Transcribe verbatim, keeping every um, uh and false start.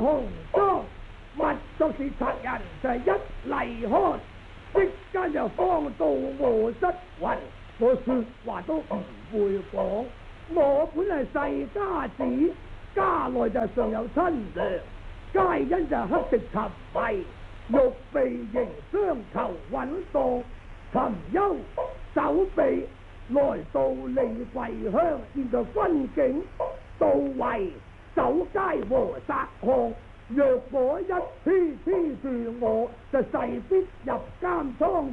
紅妝，物作是賊人，就係一嚟看，即間就慌到臥失魂。我說話都唔會講，我本係世家子，家內就尚有親娘，皆因就乞食沉迷，欲被刑相求穩當，尋憂守備，來到利桂鄉，見到軍警，到為守街和殺項。若果一批批住我，就勢必入監倉。